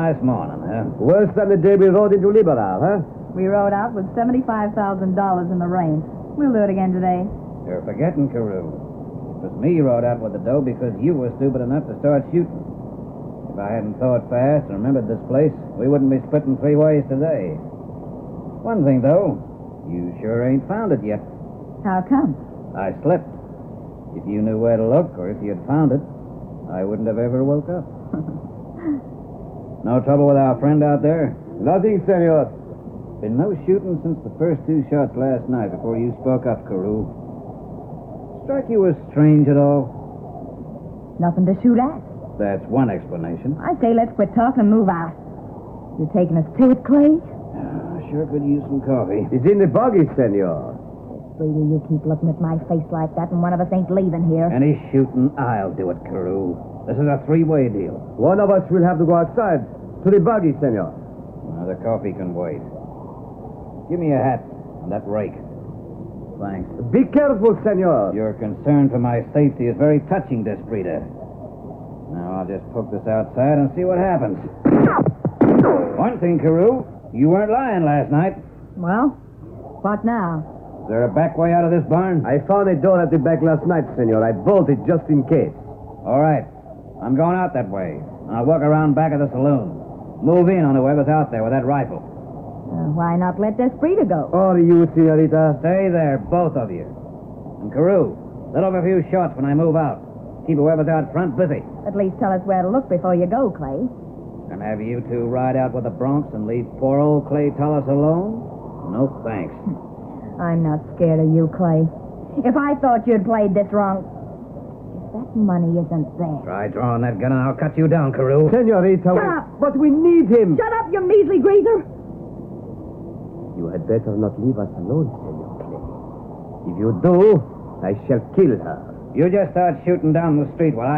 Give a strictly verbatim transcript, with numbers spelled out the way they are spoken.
nice morning, huh? Worse than the day we rode into Liberal, huh? We rode out with seventy-five thousand dollars in the rain. We'll do it again today. You're forgetting, Carew. It was me who rode out with the dough because you were stupid enough to start shooting. If I hadn't thought fast and remembered this place, we wouldn't be splitting three ways today. One thing, though, you sure ain't found it yet. How come? I slept. If you knew where to look, or if you'd found it, I wouldn't have ever woke up. No trouble with our friend out there? Nothing, senor. Been no shooting since the first two shots last night before you spoke up, Carew. Strike you as strange at all? Nothing to shoot at. That's one explanation. I say let's quit talking and move out. You taking us to it, Clay? I sure could use some coffee. It's in the buggy, senor. Sweetie, you keep looking at my face like that and one of us ain't leaving here. Any shooting, I'll do it, Carew. This is a three-way deal. One of us will have to go outside. To the buggy, senor. Now, the coffee can wait. Give me a hat and that rake. Thanks. Be careful, senor. Your concern for my safety is very touching, Desprita. Now, I'll just poke this outside and see what happens. One thing, Carew, you weren't lying last night. Well, what now? Is there a back way out of this barn? I found a door at the back last night, senor. I bolted just in case. All right. I'm going out that way. I'll walk around back of the saloon. Move in on whoever's out there with that rifle. Uh, why not let Desprita go? Or you, senorita. Stay there, both of you. And Carew, let off a few shots when I move out. Keep whoever's out front busy. At least tell us where to look before you go, Clay. And have you two ride out with the Bronx and leave poor old Clay Tullis alone? No thanks. I'm not scared of you, Clay. If I thought you'd played this wrong... If that money isn't there... Try drawing that gun and I'll cut you down, Carew. Senorita, Shut up! But we need him. Shut up, you measly greaser! You had better not leave us alone, Senor Clay. If you do, I shall kill her. You just start shooting down the street while I